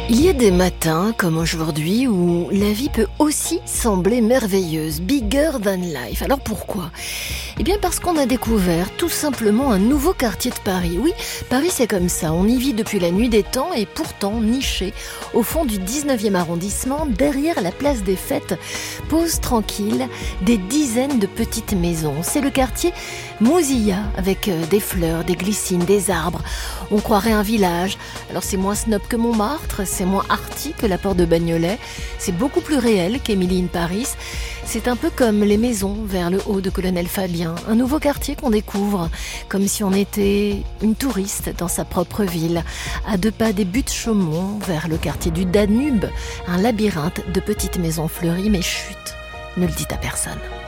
Il y a des matins, comme aujourd'hui, où la vie peut aussi sembler merveilleuse, bigger than life. Alors pourquoi ? Eh bien parce qu'on a découvert tout simplement un nouveau quartier de Paris. Oui, Paris c'est comme ça, on y vit depuis la nuit des temps et pourtant niché au fond du 19e arrondissement, derrière la place des Fêtes, posent tranquille des dizaines de petites maisons. C'est le quartier Mozilla, avec des fleurs, des glycines, des arbres. On croirait un village. Alors c'est moins snob que Montmartre, c'est moins arty que la porte de Bagnolet, c'est beaucoup plus réel qu'Emily in Paris. C'est un peu comme les maisons vers le haut de Colonel Fabien, un nouveau quartier qu'on découvre, comme si on était une touriste dans sa propre ville, à 2 pas des buttes Chaumont, vers le quartier du Danube, un labyrinthe de petites maisons fleuries, mais chut, ne le dites à personne.